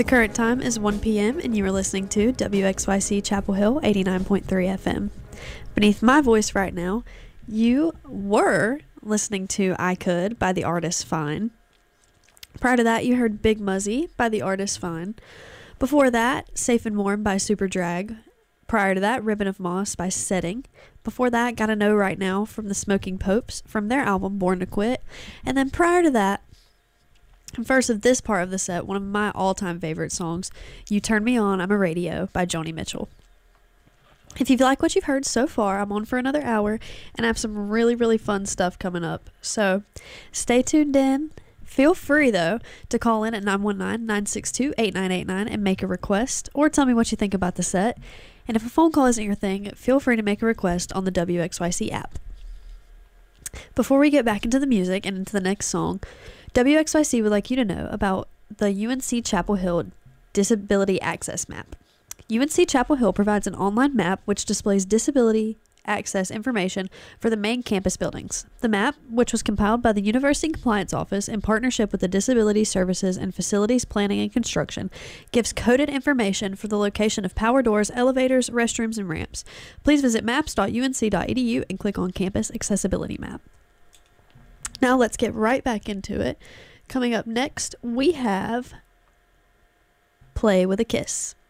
The current time is 1 p.m. and you are listening to WXYC Chapel Hill 89.3 FM. Beneath my voice right now, you were listening to I Could by the artist Fine. Prior to that, you heard Big Muzzy by the artist Fine. Before that, Safe and Warm by Super Drag. Prior to that, Ribbon of Moss by Setting. Before that, Gotta Know Right Now from the Smoking Popes from their album Born to Quit. And then prior to that, first of this part of the set, one of my all-time favorite songs, You Turn Me On, I'm a Radio by Joni Mitchell. If you like what you've heard so far, I'm on for another hour and I have some really, really fun stuff coming up. So stay tuned in. Feel free, though, to call in at 919-962-8989 and make a request or tell me what you think about the set. And if a phone call isn't your thing, feel free to make a request on the WXYC app. Before we get back into the music and into the next song, WXYC would like you to know about the UNC Chapel Hill Disability Access Map. UNC Chapel Hill provides an online map which displays disability access information for the main campus buildings. The map, which was compiled by the University Compliance Office in partnership with the Disability Services and Facilities Planning and Construction, gives coded information for the location of power doors, elevators, restrooms, and ramps. Please visit maps.unc.edu and click on Campus Accessibility Map. Now let's get right back into it. Coming up next, we have Play with a Kiss.